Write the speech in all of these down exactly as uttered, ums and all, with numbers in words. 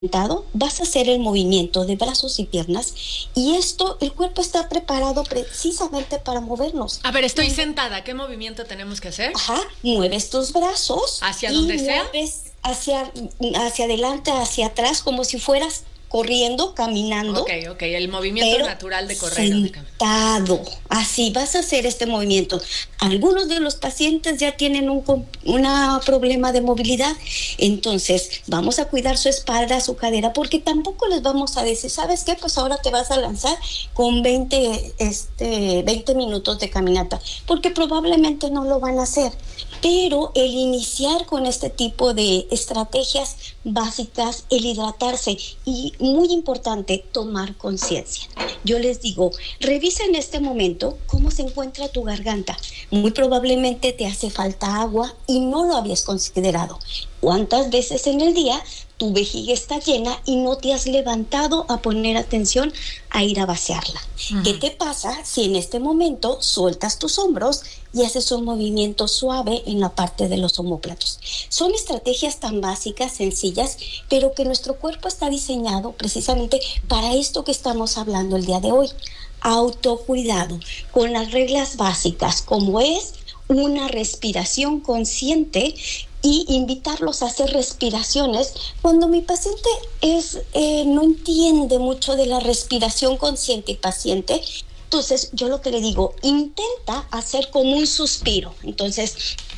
sentado, vas a hacer el movimiento de brazos y piernas y esto, el cuerpo está preparado precisamente para movernos. A ver, estoy sentada, ¿qué movimiento tenemos que hacer? Ajá, mueves tus brazos. ¿Hacia y donde sea? mueves hacia, hacia adelante, hacia atrás, como si fueras corriendo, caminando. Ok, ok, el movimiento pero natural de correr. Sentado, así vas a hacer este movimiento. Algunos de los pacientes ya tienen un una problema de movilidad, entonces vamos a cuidar su espalda, su cadera, porque tampoco les vamos a decir, ¿sabes qué? Pues ahora te vas a lanzar con veinte, este, veinte minutos de caminata, porque probablemente no lo van a hacer. Pero el iniciar con este tipo de estrategias básicas, el hidratarse y, muy importante, tomar conciencia. Yo les digo, revisa en este momento cómo se encuentra tu garganta. Muy probablemente te hace falta agua y no lo habías considerado. ¿Cuántas veces en el día tu vejiga está llena y no te has levantado a poner atención a ir a vaciarla? Uh-huh. ¿Qué te pasa si en este momento sueltas tus hombros y haces un movimiento suave en la parte de los omóplatos? Son estrategias tan básicas, sencillas, pero que nuestro cuerpo está diseñado precisamente para esto que estamos hablando el día de hoy. Autocuidado, con las reglas básicas, como es una respiración consciente y invitarlos a hacer respiraciones. Cuando mi paciente es, eh, no entiende mucho de la respiración consciente y paciente, entonces yo lo que le digo, intenta hacer como un suspiro. Entonces,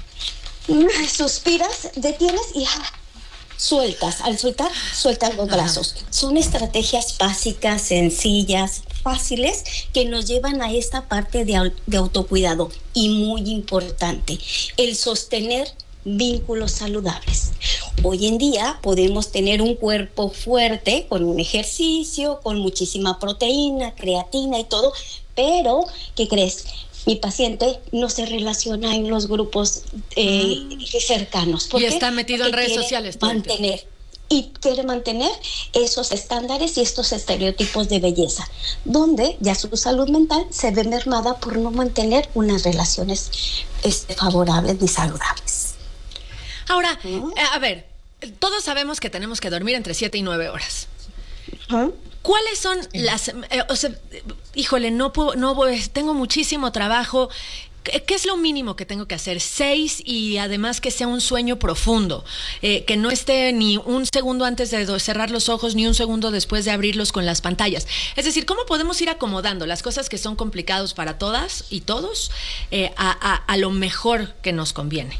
suspiras, detienes y ah, sueltas. Al soltar, sueltas los brazos. Son estrategias básicas, sencillas, fáciles, que nos llevan a esta parte de, de autocuidado. Y muy importante, el sostener vínculos saludables. Hoy en día podemos tener un cuerpo fuerte con un ejercicio, con muchísima proteína, creatina y todo, pero ¿qué crees? Mi paciente no se relaciona en los grupos eh, mm. cercanos. ¿Por y qué? Está metido Porque en redes sociales. Mantener y quiere mantener esos estándares y estos estereotipos de belleza, donde ya su salud mental se ve mermada por no mantener unas relaciones este, favorables ni saludables. Ahora, ¿Mm? a ver, todos sabemos que tenemos que dormir entre siete y nueve horas. ¿Mm? ¿Cuáles son las, eh, o sea, híjole, no puedo, no voy, tengo muchísimo trabajo? ¿Qué es lo mínimo que tengo que hacer? Seis, y además que sea un sueño profundo, eh, que no esté ni un segundo antes de cerrar los ojos, ni un segundo después de abrirlos con las pantallas. Es decir, ¿cómo podemos ir acomodando las cosas que son complicadas para todas y todos eh, a, a, a lo mejor que nos conviene?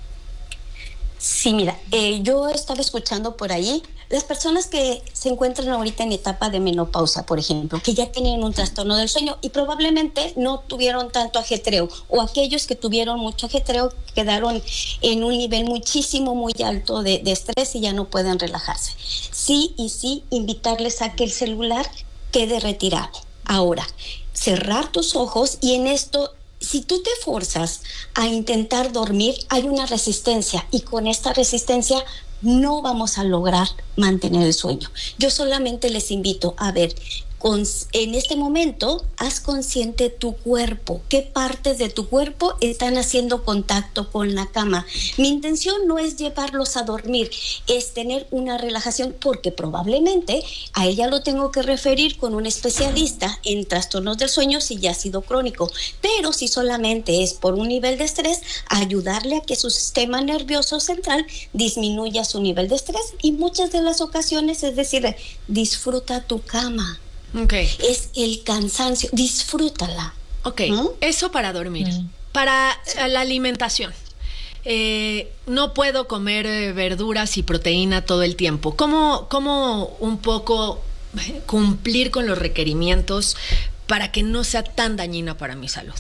Sí, mira, eh, yo estaba escuchando por ahí las personas que se encuentran ahorita en etapa de menopausa, por ejemplo, que ya tienen un trastorno del sueño y probablemente no tuvieron tanto ajetreo, o aquellos que tuvieron mucho ajetreo quedaron en un nivel muchísimo, muy alto de, de estrés y ya no pueden relajarse. Sí y sí, invitarles a que el celular quede retirado. Ahora, cerrar tus ojos y en esto... Si tú te forzas a intentar dormir, hay una resistencia y con esta resistencia no vamos a lograr mantener el sueño. Yo solamente les invito a ver, con, en este momento, haz consciente tu cuerpo. ¿Qué partes de tu cuerpo están haciendo contacto con la cama? Mi intención no es llevarlos a dormir, es tener una relajación, porque probablemente a ella lo tengo que referir con un especialista en trastornos del sueño si ya ha sido crónico. Pero si solamente es por un nivel de estrés, ayudarle a que su sistema nervioso central disminuya su nivel de estrés, y muchas de las ocasiones es decir, disfruta tu cama. Okay. Es el cansancio, disfrútala. Ok, ¿Mm? Eso para dormir. Mm. Para la alimentación. Eh, no puedo comer eh, verduras y proteína todo el tiempo. ¿Cómo, cómo un poco cumplir con los requerimientos para que no sea tan dañina para mi salud?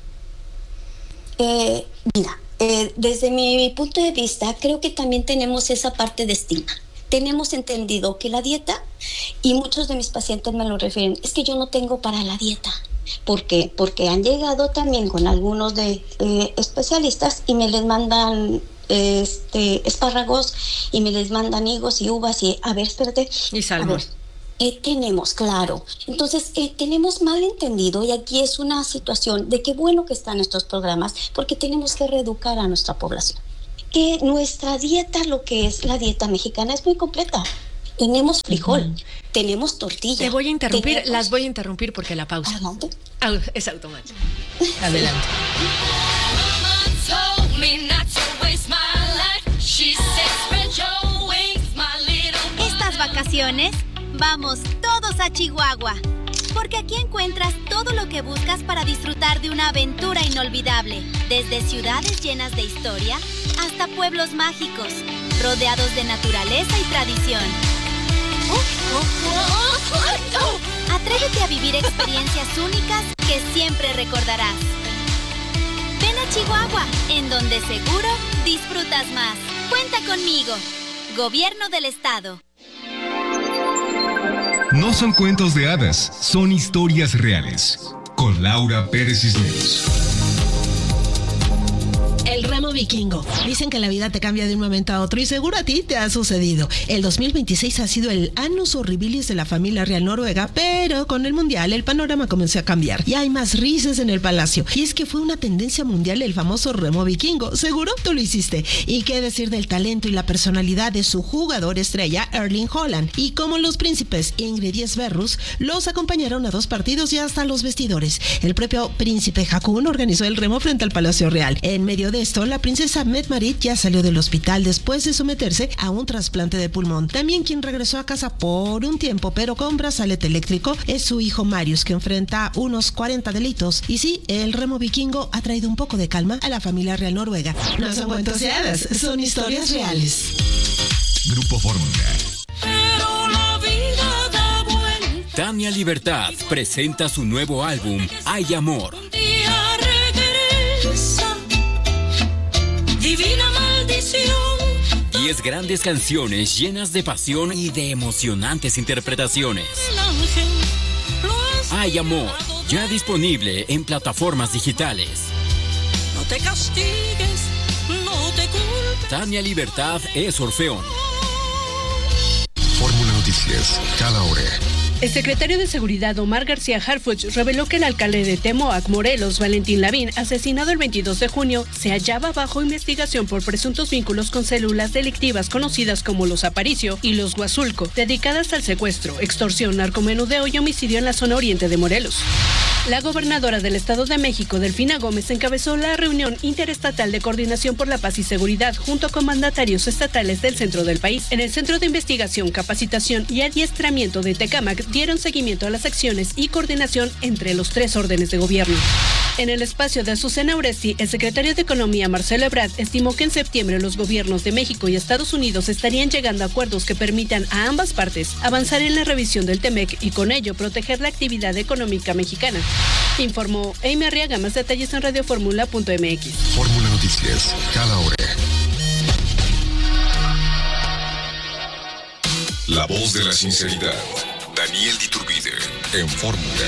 Eh, mira, eh, desde mi punto de vista, creo que también tenemos esa parte de estigma. Tenemos entendido que la dieta, y muchos de mis pacientes me lo refieren, es que yo no tengo para la dieta. ¿Por qué? Porque han llegado también con algunos de eh, especialistas y me les mandan este, espárragos y me les mandan higos y uvas y, a ver, espérate. Y salmón. Eh, tenemos, claro. Entonces, eh, tenemos mal entendido, y aquí es una situación de qué bueno que están estos programas, porque tenemos que reeducar a nuestra población. Que nuestra dieta, lo que es la dieta mexicana, es muy completa. tenemos frijol, uh-huh. tenemos tortilla. Te voy a interrumpir, tenemos... las voy a interrumpir porque la pausa. Adelante. Ah, es automático. Adelante. Estas vacaciones, vamos todos a Chihuahua. Porque aquí encuentras todo lo que buscas para disfrutar de una aventura inolvidable. Desde ciudades llenas de historia hasta pueblos mágicos, rodeados de naturaleza y tradición. Atrévete a vivir experiencias únicas que siempre recordarás. Ven a Chihuahua, en donde seguro disfrutas más. Cuenta conmigo. Gobierno del Estado. No son cuentos de hadas, son historias reales. Con Laura Pérez Cisneros. El remo vikingo. Dicen que la vida te cambia de un momento a otro y seguro a ti te ha sucedido. El dos mil veintiséis ha sido el annus horribilis de la familia real noruega, pero con el mundial el panorama comenzó a cambiar y hay más risas en el palacio. Y es que fue una tendencia mundial el famoso remo vikingo. Seguro tú lo hiciste. Y qué decir del talento y la personalidad de su jugador estrella, Erling Haaland. Y como los príncipes Ingrid y Sverrus los acompañaron a dos partidos y hasta los vestidores. El propio príncipe Haakon organizó el remo frente al Palacio Real. En medio de esto, la princesa Mette-Marit ya salió del hospital después de someterse a un trasplante de pulmón. También quien regresó a casa por un tiempo, pero con brazalete eléctrico, es su hijo Marius, que enfrenta unos cuarenta delitos. Y sí, el remo vikingo ha traído un poco de calma a la familia real noruega. No son cuentos de hadas, son historias reales. Grupo Fórmula. Pero la vida da vuelta. Tania Libertad presenta su nuevo álbum, Hay Amor. Un día regresa. Divina maldición. Diez grandes canciones llenas de pasión y de emocionantes interpretaciones. Hay Amor, ya disponible en plataformas digitales. No te castigues, no te culpes. Tania Libertad es Orfeón. Fórmula Noticias, cada hora. El secretario de Seguridad Omar García Harfuch reveló que el alcalde de Temoac, Morelos, Valentín Lavín, asesinado el veintidós de junio, se hallaba bajo investigación por presuntos vínculos con células delictivas conocidas como los Aparicio y los Huazulco, dedicadas al secuestro, extorsión, narcomenudeo y homicidio en la zona oriente de Morelos. La gobernadora del Estado de México, Delfina Gómez, encabezó la reunión interestatal de coordinación por la paz y seguridad junto con mandatarios estatales del centro del país. En el Centro de Investigación, Capacitación y Adiestramiento de Tecámac dieron seguimiento a las acciones y coordinación entre los tres órdenes de gobierno. En el espacio de Azucena Oresti, el secretario de Economía, Marcelo Ebrard, estimó que en septiembre los gobiernos de México y Estados Unidos estarían llegando a acuerdos que permitan a ambas partes avanzar en la revisión del Temec y con ello proteger la actividad económica mexicana. Informó Amy Arriaga. Más detalles en radioformula punto m x. Fórmula Noticias, cada hora. La voz de la sinceridad. Daniel Diturbide, en Fórmula.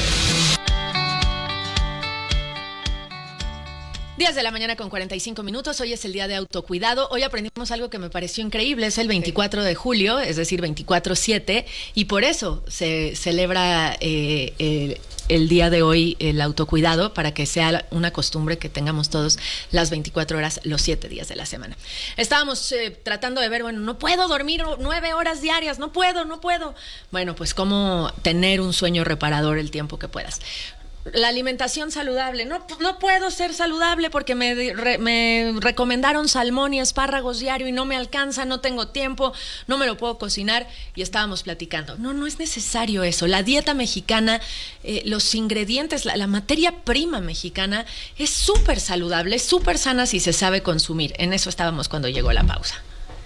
diez de la mañana con cuarenta y cinco minutos, hoy es el día de autocuidado. Hoy aprendimos algo que me pareció increíble, es el veinticuatro de julio, es decir, veinticuatro siete, y por eso se celebra eh, el, el día de hoy el autocuidado, para que sea una costumbre que tengamos todos las veinticuatro horas, los siete días de la semana. Estábamos eh, tratando de ver, bueno, no puedo dormir nueve horas diarias, no puedo, no puedo. Bueno, pues cómo tener un sueño reparador el tiempo que puedas. La alimentación saludable. No, no puedo ser saludable porque me, re, me recomendaron salmón y espárragos diario y no me alcanza, no tengo tiempo, no me lo puedo cocinar. Y estábamos platicando. No, no es necesario eso. La dieta mexicana, eh, los ingredientes, la, la materia prima mexicana es súper saludable, es súper sana si se sabe consumir. En eso estábamos cuando llegó la pausa.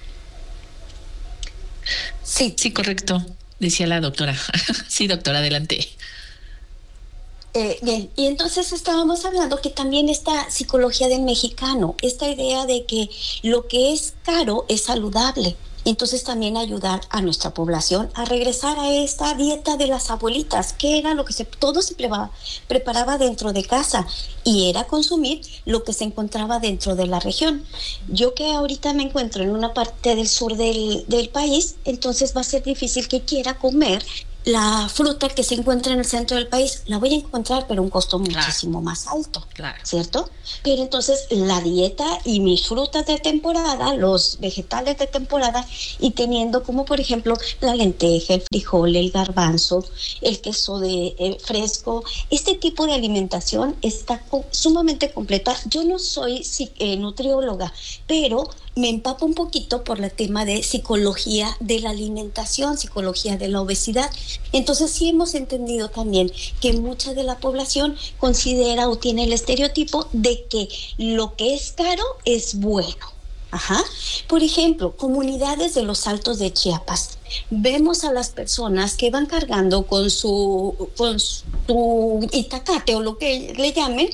Sí, sí, correcto, decía la doctora. Sí, doctora, adelante. Eh, bien, y entonces estábamos hablando que también esta psicología del mexicano, esta idea de que lo que es caro es saludable. Entonces también ayudar a nuestra población a regresar a esta dieta de las abuelitas, que era lo que se, todo se preparaba, preparaba dentro de casa y era consumir lo que se encontraba dentro de la región. Yo que ahorita me encuentro en una parte del sur del, del país, entonces va a ser difícil que quiera comer la fruta que se encuentra en el centro del país la voy a encontrar, pero a un costo Claro. muchísimo más alto, Claro. ¿cierto? Pero entonces la dieta y mis frutas de temporada, los vegetales de temporada, y teniendo como por ejemplo la lenteja, el frijol, el garbanzo, el queso de eh, fresco, este tipo de alimentación está co- sumamente completa. Yo no soy si- eh, nutrióloga, pero me empapo un poquito por el tema de psicología de la alimentación, psicología de la obesidad. Entonces sí hemos entendido también que mucha de la población considera o tiene el estereotipo de que lo que es caro es bueno. Ajá. Por ejemplo, comunidades de los Altos de Chiapas. Vemos a las personas que van cargando con su, con su itacate o lo que le llamen,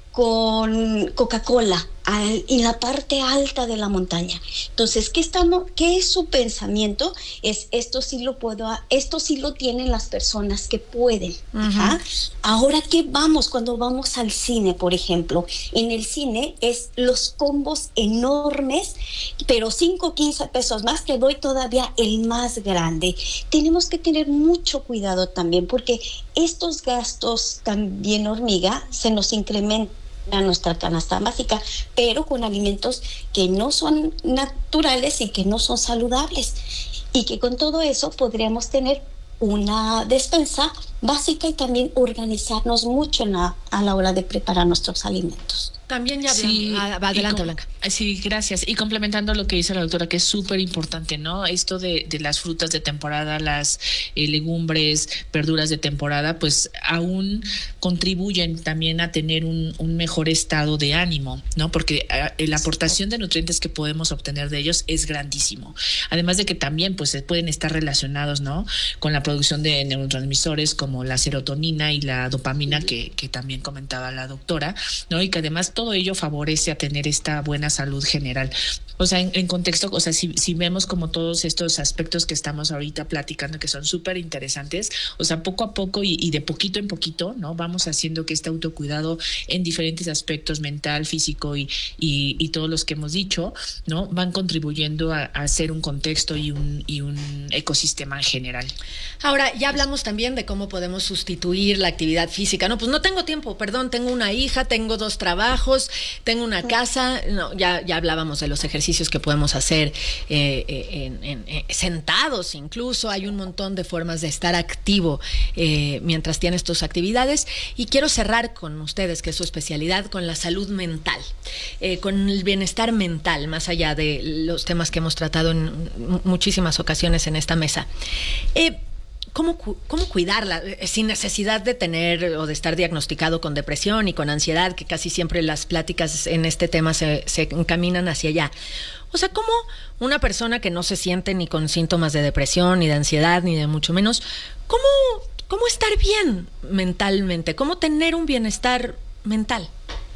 con Coca-Cola al, en la parte alta de la montaña. Entonces, ¿qué estamos, qué es su pensamiento? Es esto sí lo puedo, esto sí lo tienen las personas que pueden. Ujú. Ajá. Ahora, ¿qué vamos cuando vamos al cine, por ejemplo? En el cine es los combos enormes, pero cinco, quince pesos más, te doy todavía el más grande. Tenemos que tener mucho cuidado también, porque estos gastos también, hormiga, se nos incrementan a nuestra canasta básica, pero con alimentos que no son naturales y que no son saludables, y que con todo eso podríamos tener una despensa básica y también organizarnos mucho en la, a la hora de preparar nuestros alimentos. También ya hablamos. Sí, Ah, va, adelante, y com- Blanca. Sí, gracias. Y complementando lo que dice la doctora, que es súper importante, ¿no? Esto de, de las frutas de temporada, las eh, legumbres, verduras de temporada, pues aún contribuyen también a tener un, un mejor estado de ánimo, ¿no? Porque eh, la aportación de nutrientes que podemos obtener de ellos es grandísimo. Además de que también, pues, se pueden estar relacionados, ¿no? Con la producción de neurotransmisores como la serotonina y la dopamina, que, que también comentaba la doctora, ¿no? Y que además todo ello favorece a tener esta buena salud general. O sea, en, en contexto, o sea, si, si vemos como todos estos aspectos que estamos ahorita platicando, que son súper interesantes, o sea, poco a poco y, y de poquito en poquito, ¿no? Vamos haciendo que este autocuidado en diferentes aspectos, mental, físico y, y, y todos los que hemos dicho, ¿no? Van contribuyendo a, a hacer un contexto y un, y un ecosistema en general. Ahora, ya hablamos también de cómo podemos sustituir la actividad física. No, pues no tengo tiempo, perdón, tengo una hija, tengo dos trabajos, tengo una casa. No, ya, ya hablábamos de los ejercicios que podemos hacer eh, eh, en, en, eh, sentados incluso. Hay un montón de formas de estar activo eh, mientras tienes tus actividades. Y quiero cerrar con ustedes, que es su especialidad, con la salud mental, eh, con el bienestar mental, más allá de los temas que hemos tratado en m- muchísimas ocasiones en esta mesa. Eh, ¿Cómo, cu- ¿Cómo cuidarla eh, sin necesidad de tener o de estar diagnosticado con depresión y con ansiedad, que casi siempre las pláticas en este tema se, se encaminan hacia allá? O sea, ¿cómo una persona que no se siente ni con síntomas de depresión, ni de ansiedad, ni de mucho menos, cómo, cómo estar bien mentalmente? ¿Cómo tener un bienestar mental?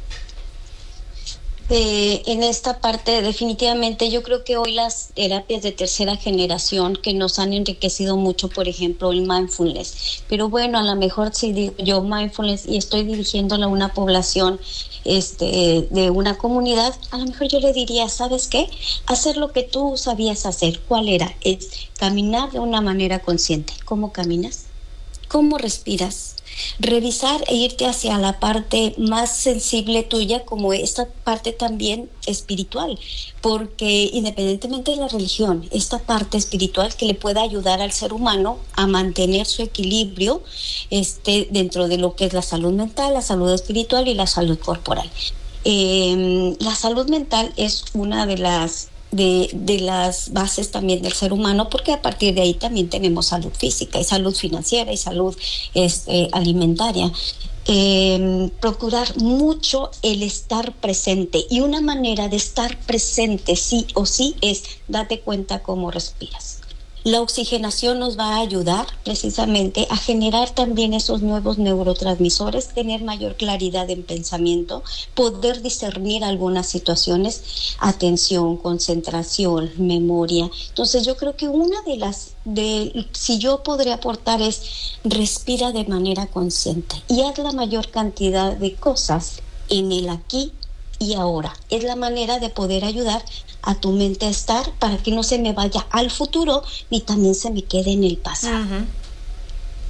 Eh, en esta parte, definitivamente, yo creo que hoy las terapias de tercera generación que nos han enriquecido mucho, por ejemplo, el mindfulness. Pero bueno, a lo mejor si digo yo mindfulness y estoy dirigiéndola a una población este, de una comunidad, a lo mejor yo le diría, ¿sabes qué? Hacer lo que tú sabías hacer. ¿Cuál era? Es caminar de una manera consciente. ¿Cómo caminas? ¿Cómo respiras? Revisar e irte hacia la parte más sensible tuya, como esta parte también espiritual, porque independientemente de la religión, esta parte espiritual que le pueda ayudar al ser humano a mantener su equilibrio este, dentro de lo que es la salud mental, la salud espiritual y la salud corporal. Eh, la salud mental es una de las De, de las bases también del ser humano, porque a partir de ahí también tenemos salud física y salud financiera y salud este, alimentaria. Eh, procurar mucho el estar presente, y una manera de estar presente sí o sí es date cuenta cómo respiras. La oxigenación nos va a ayudar precisamente a generar también esos nuevos neurotransmisores, tener mayor claridad en pensamiento, poder discernir algunas situaciones, atención, concentración, memoria. Entonces yo creo que una de las, de, si yo podría aportar es respira de manera consciente y haz la mayor cantidad de cosas en el aquí y ahora. Es la manera de poder ayudar a tu mente a estar para que no se me vaya al futuro ni también se me quede en el pasado. Uh-huh.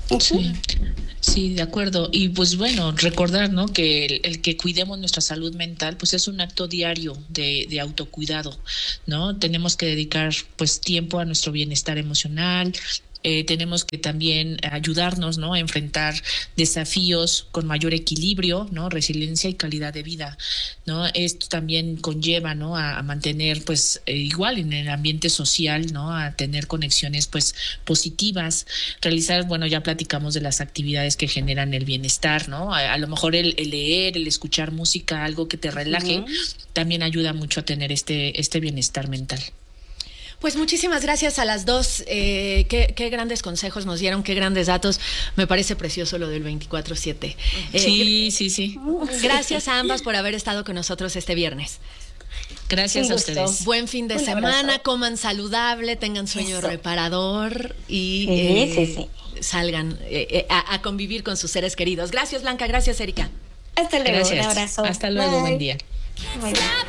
Sí. Sí, de acuerdo. Y pues bueno, recordar, ¿no? Que el, el que cuidemos nuestra salud mental, pues es un acto diario de, de autocuidado, ¿no? Tenemos que dedicar pues tiempo a nuestro bienestar emocional. Eh, tenemos que también ayudarnos, ¿no? A enfrentar desafíos con mayor equilibrio, ¿no? Resiliencia y calidad de vida, ¿no? Esto también conlleva, ¿no? A, a mantener, pues, eh, igual en el ambiente social, ¿no? A tener conexiones, pues, positivas, realizar, bueno, ya platicamos de las actividades que generan el bienestar, ¿no? A, a lo mejor el, el leer, el escuchar música, algo que te relaje, uh-huh. también ayuda mucho a tener este, este bienestar mental. Pues muchísimas gracias a las dos. Eh, qué, qué grandes consejos nos dieron, qué grandes datos. Me parece precioso lo del veinticuatro siete. Eh, sí, sí, sí. Gracias a ambas por haber estado con nosotros este viernes. Gracias a ustedes. Buen fin de Un semana, abrazo. Coman saludable, tengan sueño Eso. reparador y sí, eh, sí, sí. salgan eh, a, a convivir con sus seres queridos. Gracias, Blanca. Gracias, Erika. Hasta luego. Gracias. Un abrazo. Hasta luego. Bye. Buen día. Bye.